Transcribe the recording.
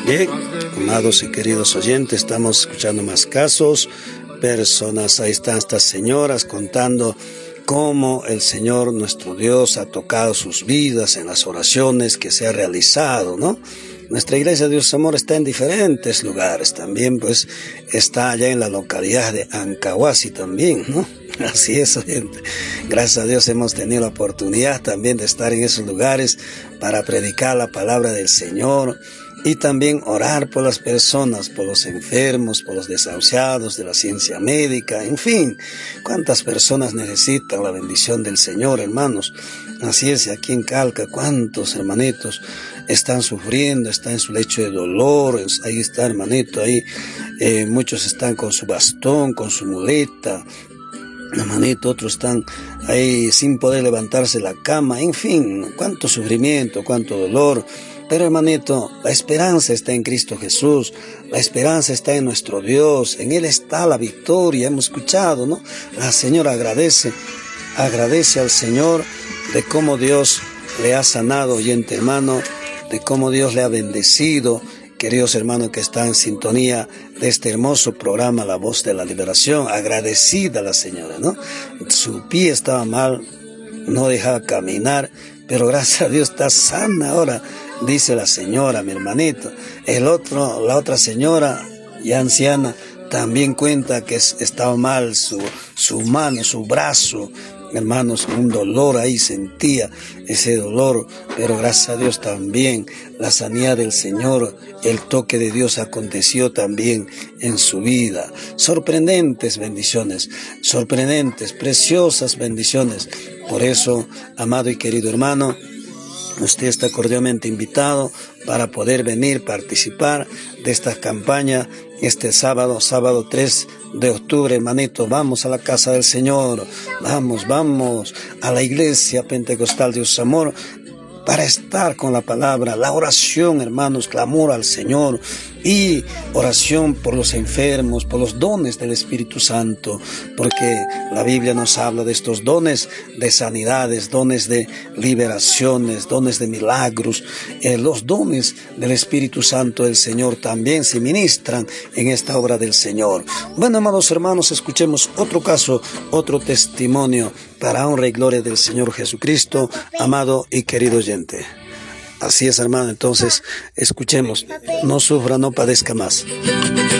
Bien, amados y queridos oyentes, estamos escuchando más casos, personas, ahí están estas señoras contando cómo el Señor nuestro Dios ha tocado sus vidas en las oraciones que se ha realizado, ¿no? Nuestra iglesia Dios Amor está en diferentes lugares, también pues está allá en la localidad de Ancahuasi también, ¿no? Así es, gente. Gracias a Dios hemos tenido la oportunidad también de estar en esos lugares para predicar la palabra del Señor y también orar por las personas, por los enfermos, por los desahuciados de la ciencia médica, en fin, cuántas personas necesitan la bendición del Señor, hermanos. Así es, aquí en Calca, cuántos hermanitos están sufriendo, están en su lecho de dolor, ahí está hermanito, ahí muchos están con su bastón, con su muleta, hermanito, otros están ahí sin poder levantarse de la cama, en fin, cuánto sufrimiento, cuánto dolor. Pero hermanito, la esperanza está en Cristo Jesús, la esperanza está en nuestro Dios, en Él está la victoria, hemos escuchado, ¿no? La señora agradece al Señor de cómo Dios le ha sanado, oyente hermano, de cómo Dios le ha bendecido. Queridos hermanos que están en sintonía de este hermoso programa, La Voz de la Liberación, agradecida la señora, ¿no? Su pie estaba mal, no dejaba caminar, pero gracias a Dios está sana ahora, dice la señora, mi hermanito. La otra señora, ya anciana, también cuenta que estaba mal su mano, su brazo, hermanos, un dolor ahí, sentía ese dolor, pero gracias a Dios también la sanidad del Señor, el toque de Dios aconteció también en su vida. Sorprendentes bendiciones, sorprendentes, preciosas bendiciones. Por eso, amado y querido hermano, usted está cordialmente invitado para poder venir, participar de esta campaña este sábado 3 de octubre, hermanito. Vamos a la casa del Señor, vamos a la iglesia pentecostal Dios Amor, para estar con la palabra, la oración, hermanos, clamor al Señor y oración por los enfermos, por los dones del Espíritu Santo, porque la Biblia nos habla de estos dones de sanidades, dones de liberaciones, dones de milagros. Los dones del Espíritu Santo del Señor también se ministran en esta obra del Señor. Bueno, amados hermanos, escuchemos otro caso, otro testimonio para honra y gloria del Señor Jesucristo, amado y querido oyente. Así es, hermano, entonces escuchemos, no sufra, no padezca más.